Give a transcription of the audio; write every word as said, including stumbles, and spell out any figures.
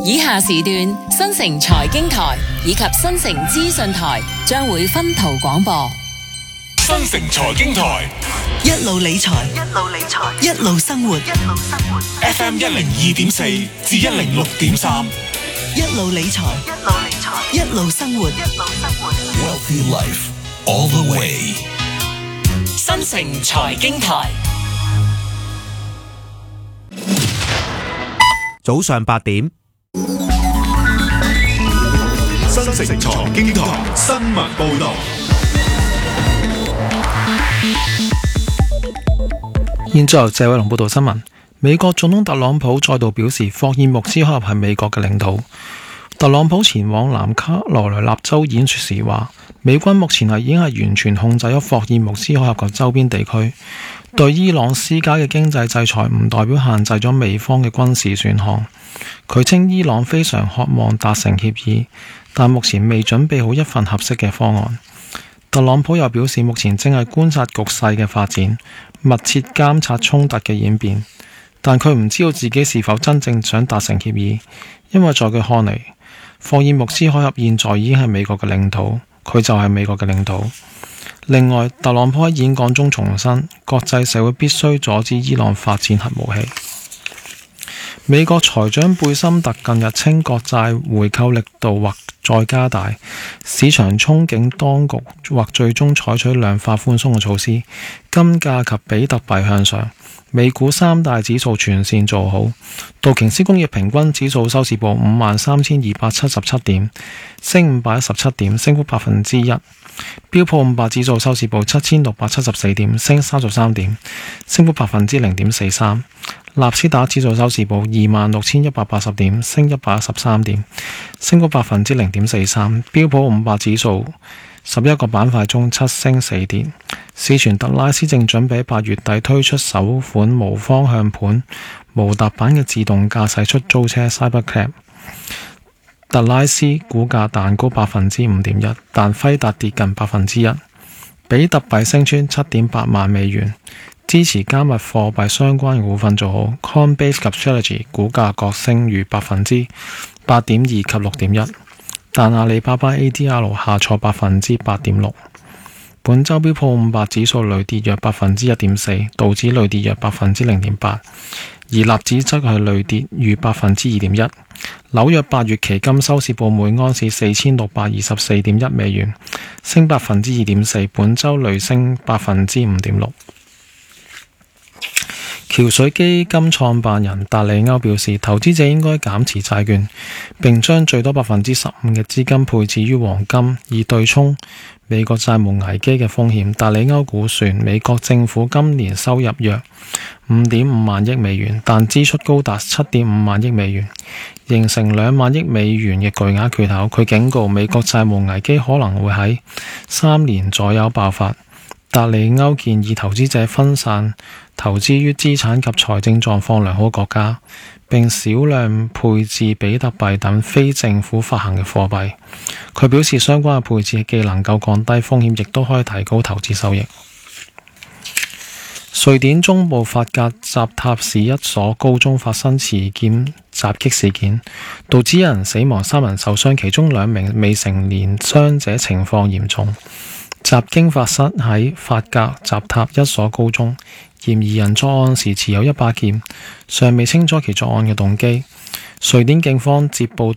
以下時段新城財經台以及新城資訊台將會分途廣播。 新城財經台一路理財，一路理財，一路生活，一路生活。 F M 一零二點四至一零六點三， 一路理財，一路理財，一路生活，一路生活。 Wealthy Life all the way。 新城財經台。 早上八點， 新城財經台新聞報道。 現在由謝偉龍報道新聞。美國總統特朗普再度表示，霍爾木茲海峽係美國嘅領土。特朗普前往南卡羅來納州演說時話，美軍目前係已經係完全控制咗霍爾木茲海峽及周邊地區。對伊朗施加嘅經濟制裁唔代表限制咗美方嘅軍事選項。佢稱伊朗非常渴望達成協議，但目前未準備好一份合適嘅方案。特朗普又表示，目前正係觀察局勢嘅發展，密切監察衝突嘅演變，但佢唔知道自己是否真正想達成協議，因為在佢看嚟，霍爾木茲海峽現在已經係美國嘅領土，佢就係美國嘅領土。另外，特朗普喺演講中重申，國際社會必須阻止伊朗發展核武器。美國財長貝森特近日稱，國債回購力度或再加大，市場憧憬當局或最終採取量化寬鬆嘅措施。金價及比特幣向上，美股三大指數全線做好。道瓊斯工業平均指數收市報五萬三千二百七十七點，升五百一十七點，升幅百分之一。標普五百指數收市報七千六百七十四點，升三十三點，升幅百分之零點四三。納斯達克指數收市報二萬六千一百八十點，升一百一十三點，升幅百分之零點四三。標普五百指數十一個板塊中七升四跌。市傳特拉斯正準備八月底推出首款無方向盤無踏板嘅自動駕駛出租車 Cybercab。特拉斯股價彈高百分之五點一，但輝達跌近百分之一。比特幣升穿七點八萬美元，支持加密貨幣相關嘅股份做好。Coinbase 及 Strategy 股價各升逾百分之八點二及六點一，但阿里巴巴 A D R 下挫百分之八點六。本周標普五百指數累跌約百分之一點四，道指累跌約百分之零點八，而納指則係累跌逾百分之二點一。紐約八月期金收市報每安士四千六百二十四點一美元，升百分之二點四，本周累升百分之五點六。橋水基金創辦人達里歐表示，投資者應該減持債券，並將最多百分之十五嘅資金配置於黃金，以對沖美國債務危機嘅風險。達里歐估算，美國政府今年收入約五點五萬億美元，但支出高達七點五萬億美元，形成兩萬億美元嘅巨額缺口。佢警告，美國債務危機可能會喺三年左右爆發。達里歐建議投資者分散投資於資產及財政狀況良好國家，並少量配置比特幣等非政府發行嘅貨幣。佢表示，相關嘅配置既能夠降低風險，亦都可以提高投資收益。瑞典中部法格扎塔市一所高中發生持劍襲擊事件，導致一人死亡，三人受傷，其中兩名未成年傷者情況嚴重。襲擊發生喺法格扎塔一所高中，嫌疑人作案時持有一把劍，尚未清楚其作案嘅動機。瑞典警方接報